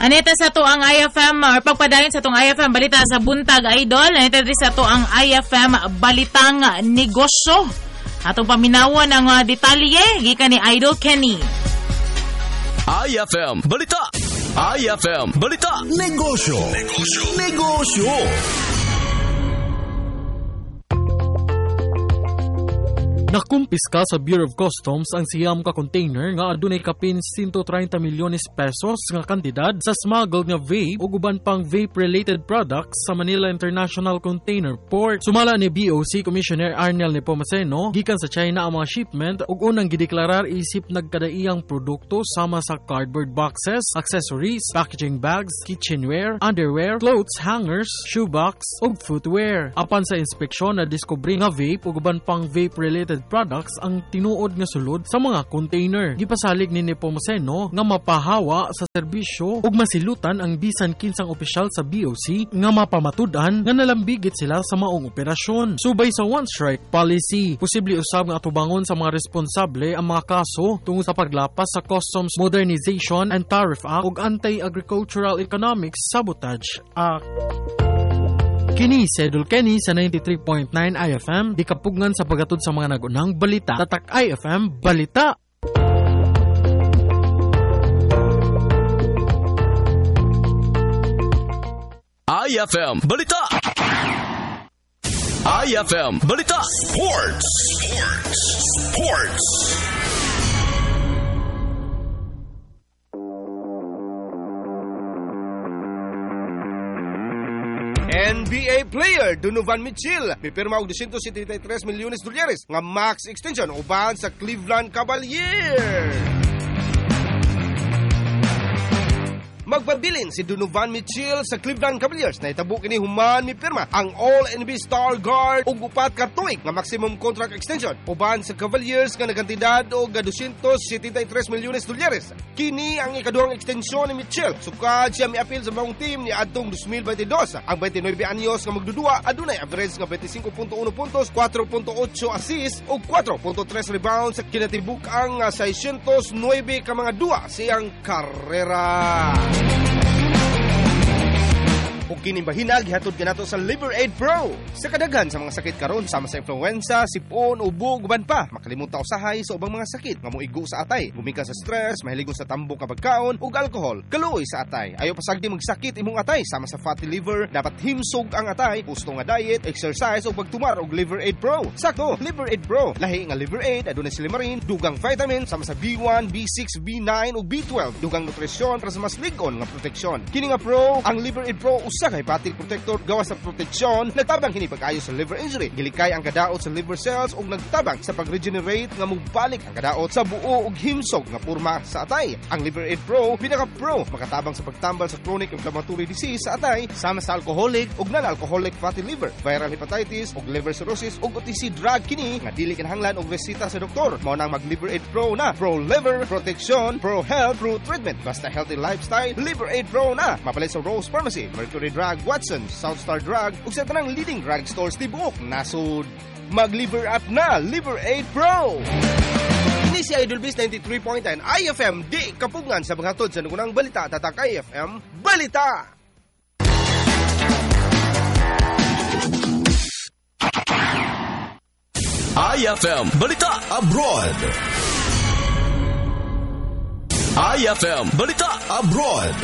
Anita sa to ang IFM or pagpadayon sa tong IFM balita sa buntag idol. Anita sa to ang IFM balitang negosyo. Atong paminawon ang detalye gikan ni Idol Kenny. IFM balita. IFM balita negosyo. Nakumpiska sa Bureau of Customs ang siyam ka container nga adunay kapin 130 milyones pesos nga kantidad sa smuggled nga vape ug uban pang vape-related products sa Manila International Container Port. Sumala ni BOC Commissioner Arnel Nepomuceno, gikan sa China ang mga shipment ug unang gideklarar isip nagkadaiyang produkto sama sa cardboard boxes, accessories, packaging bags, kitchenware, underwear, clothes hangers, shoebox ug footwear. Apan sa inspeksyon na diskubre nga vape ug uban pang vape-related products ang tinuod nga sulod sa mga container. Gipasalig ni Nepomuceno nga mapahawa sa serbisyo ug masilutan ang bisan kinsang opisyal sa BOC nga mapamatud-an nga nalambigit sila sa maong operasyon. Subay sa one strike policy, posible usab nga atubangon sa mga responsable ang mga kaso tungod sa paglapas sa Customs Modernization and Tariff Act ug Anti-Agricultural Economics Sabotage Act. Kini si Idol Kenny sa 93.9 IFM, di kapugngan sa paghatod sa mga nagunang balita. Tatak IFM Balita. IFM Balita. IFM Balita. Sports. NBA player Donovan Mitchell pipirma og $273 milyones nga max extension uban sa Cleveland Cavaliers. Magpabilin si Donovan Mitchell sa Cleveland Cavaliers na itabo kini human mipirma ang All-NBA star guard ug upat ka tuig nga maximum contract extension uban sa Cavaliers nga nagkantidad og $273 milyones. Kini ang ikaduhang extension ni Mitchell sukad siya miapil sa maong team ni adtong 2022. Ang 29 anyos nga magdudua adunay average nga 25.1 puntos, 4.8 assists ug 4.3 rebounds sa kinatibuk-ang 609 ka mga dua sa iyang karera. Ug kining bahinag gihatod kanato sa LiverAid Pro. Sa kadaghan sa mga sakit karon sama sa influenza, sipon, ubo, guban pa, makalimot ta usahay sa ubang mga sakit nga moigo sa atay, gumikan sa stress, mahiligon sa tambok nga pagkaon ug alcohol, kaluoy sa atay. Ayo pasagdi magsakit imong atay sama sa fatty liver, dapat himsog ang atay, gusto nga diet, exercise ug pagtumar og LiverAid Pro. Sakto, LiverAid Pro, lahi nga LiverAid adunay silimarin, dugang vitamin sama sa B1, B6, B9 ug B12, dugang nutrisyon para sa mas lig-on nga proteksyon. Kini nga Pro, ang LiverAid Pro usa ka hepatic protector gawas sa proteksyon, nagtabang kini pag-ayo sa liver injury, gilikay ang kadaot sa liver cells ug nagtabang sa pag-regenerate nga mugbalik ang kadaot sa buo ug himsog nga porma sa atay. Ang LiverAid Pro pinaka pro makatabang sa pagtambal sa chronic inflammatory disease sa atay sama sa alcoholic ug non-alcoholic fatty liver, viral hepatitis ug liver cirrhosis ug OTC drug kini nga dili kinahanglan og resita sa doktor. Mao nang mag LiverAid Pro na. Pro liver protection, pro health, pro treatment, basta healthy lifestyle, LiverAid Pro na. Mapalit sa Rose Pharmacy, Mercury Drug, Watson, Southstar Drug ug sa tanang leading drug stores tibuok nasud. Mag-liver up na, LiverAid Pro. Ini si Idol Biz 93.9 IFM di kapugngan sa paghatod sa nagunang balita. Tatak IFM Balita. IFM Balita Abroad. IFM Balita Abroad.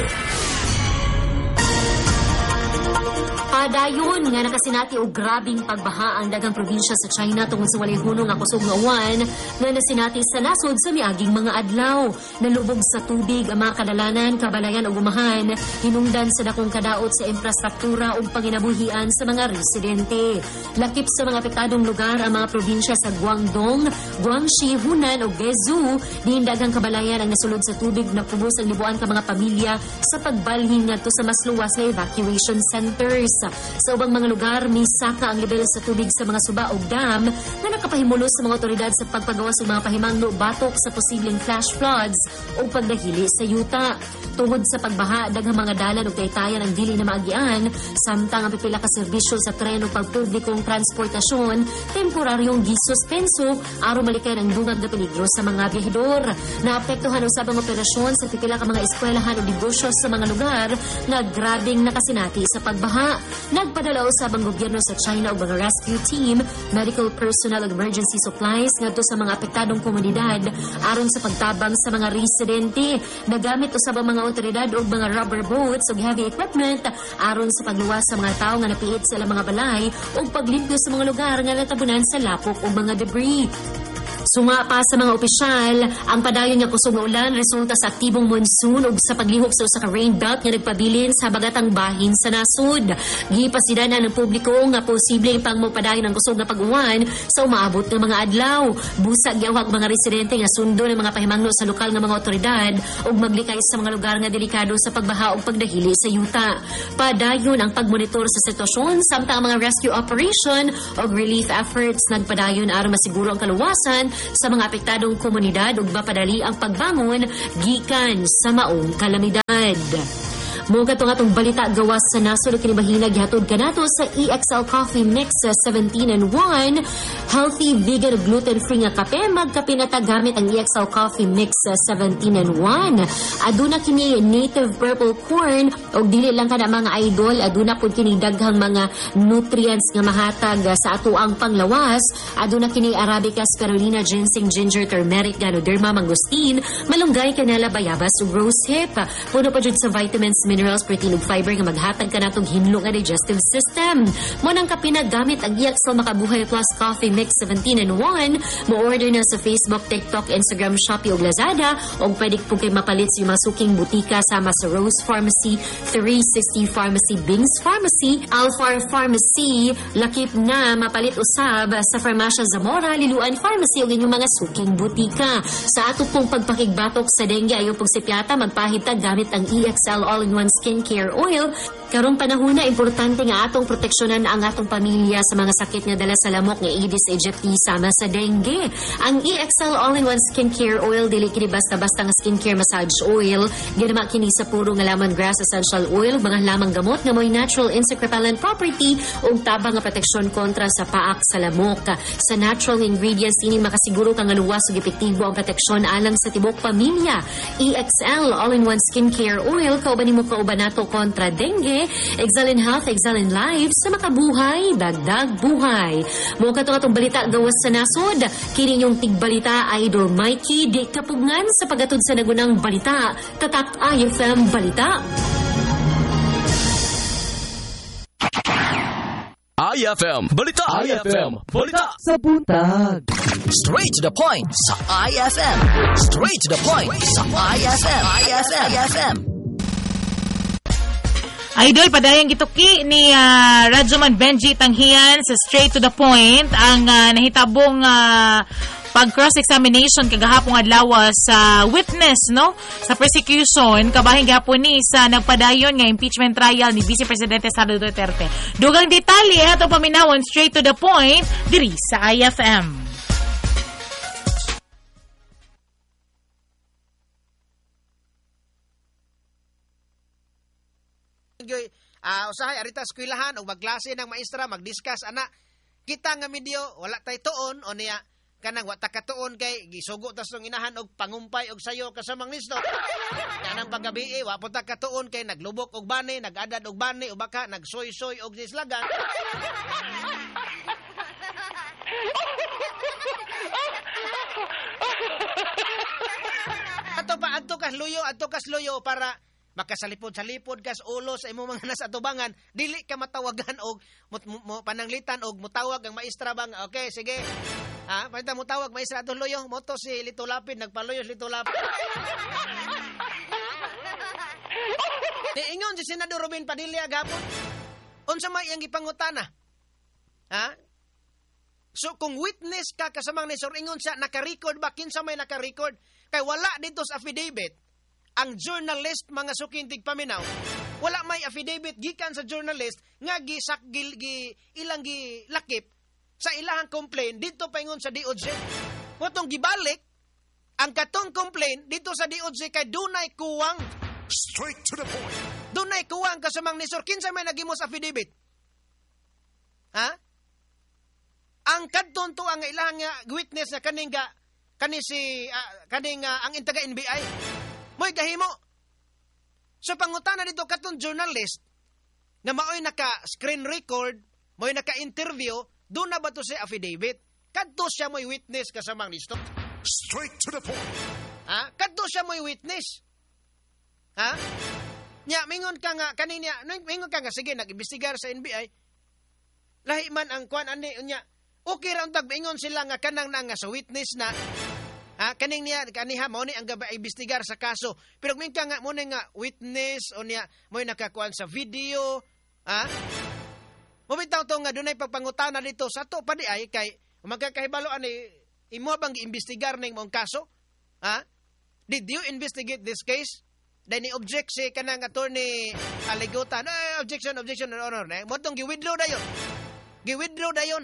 Padayon nga nakasinati og grabing pagbaha ang daghang probinsya sa China tungod sa walay hunong nga kusog nga uwan nga nasinati sa nasod sa miaging mga adlaw. Nalubog sa tubig ang mga kadalanan, kabalayan ug umahan, hinungdan sa dakong kadaot sa infrastruktura ug panginabuhian sa mga residente. Lakip sa mga apektadong lugar ang mga probinsya sa Guangdong, Guangxi, Hunan ug Guizhou. Diin daghang kabalayan ang nasulod sa tubig na kubos ang libuan ka mga pamilya sa pagbalhin ngadto sa mas luwas nga evacuation center. centers. Sa ubang mga lugar, misaka ang level sa tubig sa mga suba o dam na nakapahimulos sa mga otoridad sa pagpagawa sa mga pahimangno batok sa posibleng flash floods o pagdahili sa yuta. Tungod sa pagbaha, daghang mga dalan o taytayan ang dili na maagian, samtang ang pipila ka serbisyo sa tren o pagpublikong transportasyon, temporaryong gisuspenso, aron malikay ang dungag na peligro sa mga biyahedor. Naapektuhan ang sabang operasyon sa pipila ka mga eskwelahan o negosyo sa mga lugar na grabing nakasinati sa pagbaha. Nagpadala usab ang gobyerno sa China og mga rescue team, medical personnel ug emergency supplies ngadto sa mga apektadong komunidad aron sa pagtabang sa mga residente. Nagamit usab ang mga otoridad og mga rubber boats ug heavy equipment aron sa pagluwas sa mga tawo nga napiit sa ilang mga balay ug paglimpyo sa mga lugar nga natabunan sa lapok o mga debris. Sunga pa sa mga opisyal, ang padayon nga kusog nga ulan resulta sa aktibong monsoon ug sa paglihok sa usa ka rain belt nga nagpabilin sa habagatang bahin sa nasud. Gipasidanan ng publiko nga posibleng pangmopadayon ang kusog nga pag-uwan sa umaabot nga mga adlaw. Busa gyawag mga residente nga sundo ng mga pahimangno sa lokal nga mga otoridad ug maglikay sa mga lugar nga delikado sa pagbaha ug pagdahili sa yuta. Padayon ang pagmonitor sa sitwasyon samtang ang mga rescue operation ug relief efforts nagpadayon aron masiguro ang kaluwasan sa mga apektadong komunidad ug mapadali ang pagbangon gikan sa maong kalamidad. Mga atong balita gawas sa nasod kini bahina gihatod kanato sa EXL Coffee Mix 17-in-1, healthy, vegan, gluten-free nga kape. Magkape na ta gamit ang EXL Coffee Mix 17-in-1. Aduna kini native purple corn og dili lang kada mga idol, aduna pud kini daghang mga nutrients nga mahatag sa ato ang panglawas. Aduna kini Arabica, spirulina, ginseng, ginger, turmeric, ganoderma, mangosteen, malunggay, canela, bayabas ug rosehip. Puno pa jud sa vitamins, minerals, protein ug fiber nga maghatag kanatong hinlo nga digestive system. Mo nang kapinag gamit ang EXL Makabuhay Plus Coffee Mix 17-in-1. Mo-order na sa Facebook, TikTok, Instagram, Shopee ug Lazada og pwede po kay mapalit sa mga suking butika sama sa Rose Pharmacy, 360 Pharmacy, Bings Pharmacy, Alfar Pharmacy, lakip na mapalit usab sa Farmacia Zamora, Liluan Pharmacy ug inyong mga suking butika. Sa ato pong pagpakigbatok sa dengue ayo pagsipyata magpahitag gamit ang EXL All-in-One Skincare Oil. Karong panahon na importante nga atong proteksyonan ang atong pamilya sa mga sakit nga dala sa lamok nga Aedes aegypti sama sa dengue. Ang EXL All-in-One Skincare Oil dili kini basta-basta nga skincare massage oil. Ginama kini sa puro nga lemongrass essential oil, mga lamang gamot nga moy natural insect repellent property ug tabang nga proteksyon kontra sa paak sa lamok. Sa natural ingredients ini makasiguro ka nga luwas ug epektibo ang proteksyon alang sa tibok pamilya. EXL All-in-One Skincare Oil kauban nimo kauban nato kontra dengue. Excel in Health, Excel in Life, sa makabuhay, dagdag buhay. Mo katong balita gawas sa nasod, kini yung tigbalita Idol Mikey, di kapugngan sa pagatod sa nagunang balita. Tatak IFM Balita. IFM Balita. IFM Balita sa buntag. Straight to the point sa IFM. Straight to the point sa IFM. IFM. Idol, padayang gituki ni Radyoman Benji Tanghian sa Straight to the Point ang nahitabong pag-cross-examination kagahapong adlaw sa witness no sa persecution kabahin gapon ni sa nagpadayon nga impeachment trial ni Vice Presidente Sara Duterte. Dugang detalye ato paminawon Straight to the Point diri sa IFM. Usahay arita eskwelahan og magklase ng maestra mag-discuss ana kita nga medyo wala tay tuon o niya kanang wa ta katuon kay gisugo tas ng inahan og pangumpay og sayo kasamang listo kanang paggabi wa po ta katuon kay naglubok og bani nagadad og bani o baka nagsoy-soy og dislagan. Adto kas luyo para makasalipod-salipod kas ulo sa imong mga nasa atubangan, dili ka matawagan og pananglitan og mutawag ang maestra bang okay sige panita mo tawag maestra ato loyo moto si Lito Lapid nagpaloyo si Lito Lapid. Ingon si Senador Robin Padilla gapon unsa may iyang gipangutana so kung witness ka kasamang ni Sir ingon siya naka-record ba kinsa may naka-record kay wala dito sa affidavit ang journalist mga sukintig paminaw wala may affidavit gikan sa journalist nga ilang gilakip sa ilahang complaint dito paingon sa DOJ. Motong gibalik ang katong complaint dito sa DOJ kay dunay kuwang. Straight to the point. Dunay kuwang kasamang nisor. Kinsa may nagimos affidavit? Ha? Ang kadton to ang ilang witness na kaning ang taga NBI. Mo'y gahimo. So pangutana dito katong journalist nga maoy naka-screen record, mo'y naka-interview, doon na ba to si affidavit? Kadto siya mo'y witness kasamang nisto. Straight to the point. Ha? Kadto siya mo'y witness. Ha? Nya, mingon ka nga, sige, nag-imbestigar sa NBI, lahi man ang kuan ani, nya, okay ra untag, mingon sila nga kanang na nga sa witness na, kaniha, mo ni ang imbestigar sa kaso, pero mingon ka nga, mo ni nga witness, o niya, mo nakakuan sa video, Mabitaw to nga, dunay pagpangutana dito, sa to pa di ay, kay, magkakahibaloan imo bang iimbestigar ng mong kaso? Did you investigate this case? Dahil ni-object si kanang attorney Aligutan. Objection, Your Honor. Motong gi-withdraw dayon. Gi-withdraw dayon.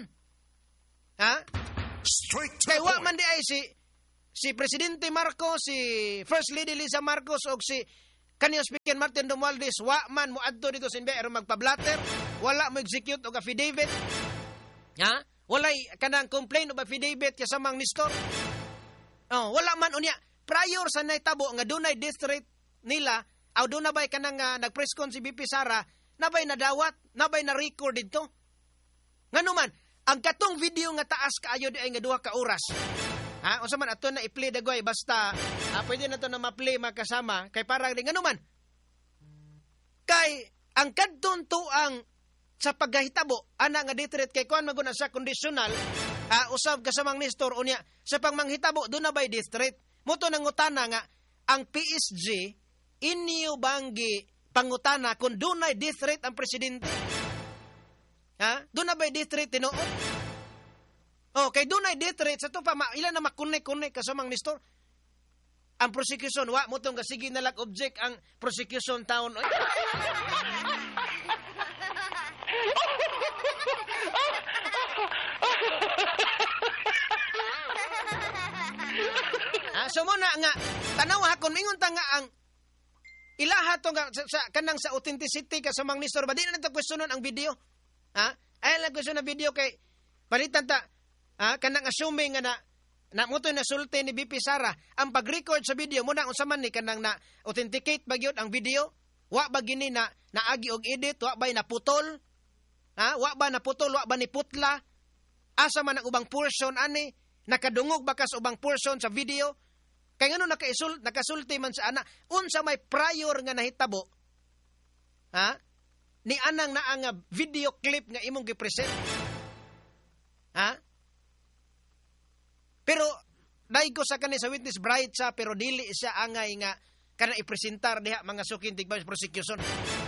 Straight to kay the wa point. man di ay si Presidente Marcos, si First Lady Liza Marcos, o si kaniyang Speaker Martin Romualdez, wa man mo adto dito sa NBI aron magpa-blatter, wala mo execute og affidavit. Walay kanang complaint o affidavit kasamang nistor. Wala man unya prior sa naitabo nga dunay district nila aw do na bay kanang nag-press con si BP Sara nabay nadawat, nabay na record dito. Ngano man ang katong video nga taas kaayo di ay nga 2 ka oras. Unsa man ato na i-play dagway basta pwede na to na ma-play makasama kay para di ngano man. Kay ang kadton to ang sa paghahitabo ana nga district kay kuan maguna sa conditional usab kasamang nistor unya sa pangmanghitabo do na bay district moto nangutana nga ang PSG inyo banggi pangutana kung dunay district ang presidente. Doon na ba'y district tinuod? Kay dunay district sa to pa ilan na makunay-kunay kasamang nistor. Ang prosecution wa mo tong sige na lag object ang prosecution town. So mo na nga tanaw hakon mingon ta nga ang ilaha to nga sa kanang sa authenticity kasamang nistor ba di na nito questionon ang video. Ay lang question na video kay palitan ta kanang assuming nga na mo to nasulti ni BP Sara ang pag-record sa video mo na unsa man ni kanang na authenticate ba gyud ang video wa ba gini na naagi og edit wa ba naputol wa ba naputol wa ba ni putla asa man ang ubang portion ani nakadungog ba kas ubang portion sa video. Kay ngano nakasulti man sa ana unsa may prior nga nahitabo ni anang na ang video clip nga imong gi-present. Pero dahil ko sa kani sa witness bright siya pero dili siya angay nga kana ipresentar diha mga sukin tigbay prosecution.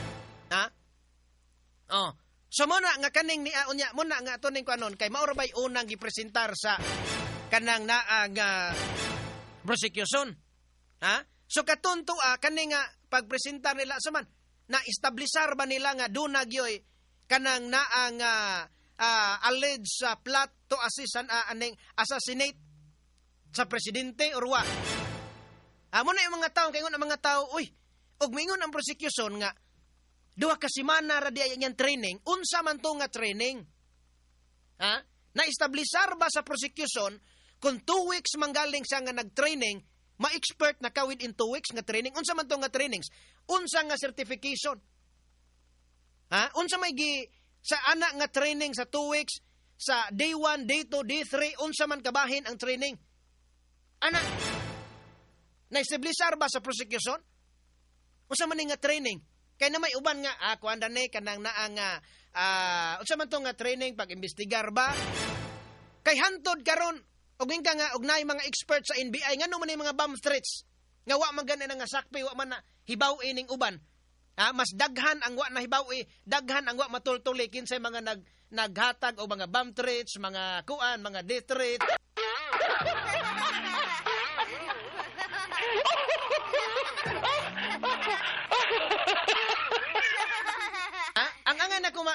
So muna nga kaning ni unya muna nga ato ning kuanon kay mao ra bay unang gipresentar sa kanang naang prosecution. So katunto kani nga pagpresentar nila sa man na establisar ba nila nga dunagyoy kanang naang alleged plot to assassinate sa presidente or wa. Muna yung mga tao, kaya ang mga tao, og mingon ang prosecution nga 2 ka semana ra diay yang training, unsa man to nga training? Na-establisar ba sa prosecution kung 2 weeks manggaling siya nga nag-training, ma-expert na ka within 2 weeks nga training? Unsa man to nga trainings? Unsa nga certification? Unsa may sa anak nga training sa 2 weeks, sa day 1, day 2, day 3, unsa man kabahin ang training? Ana, na-establisar ba sa prosecution? Unsa man nga training? Kaya na may uban nga, kuanda ni, kanang naang, unsa man to nga training, pag-imbestigar ba? Kay hantod karon og ka nga, og naay mga expert sa NBI, nga naman yung mga bomb threats, nga wa man gani nga sakpi, wa man na hibaw ining uban. Mas daghan ang wa na hibawi, daghan ang wa matultuli kinsay mga naghatag o mga bomb threats, mga kuan, mga death threat.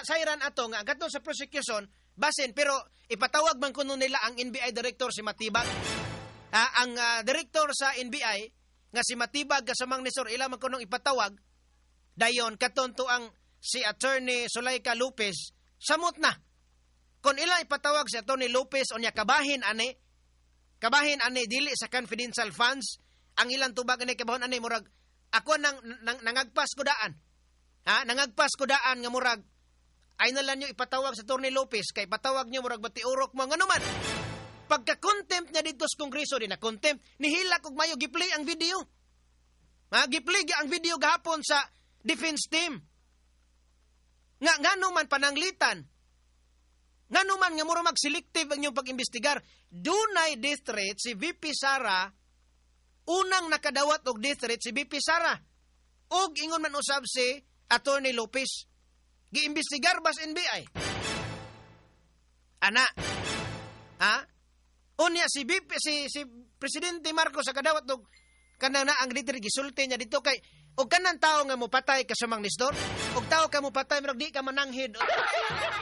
sayran ato nga kadto sa prosecution basin pero ipatawag man kuno nila ang NBI director si Matibag. Ang director sa NBI nga si Matibag kasamang ni Sir ila man kunong ipatawag dayon katonto ang si Attorney Sulaika Lopez samot na. Kung ila ipatawag si Attorney Lopez onya kabahin ani dili sa confidential funds ang ilang tubag ani kabahon ani murag ako nangagpas ko daan. Nangagpas ko daan nga murag ay nalan nyo ipatawag sa Attorney Lopez kay patawag nyo murag batiurok mo nga naman. Pagka-contempt niya dito sa Kongreso din na contempt, nihila kog mayo giplay ang video. Giplay ang video gahapon sa defense team. Nga naman pananglitan. Nga naman nga murag mag-selective ang inyong pag-imbestigar. Dunay death threat si VP Sara, unang nakadawat og death threat si VP Sara. Og ingon man usab si Attorney Lopez. Giimbestigar bas NBI. Ana. Unya si Presidente Marcos sa kadawat og kanang na ang dito gisulti niya dito kay og kanang tao nga mo patay ka sa mang nisdor og tao ka mo patay murag di ka mananghid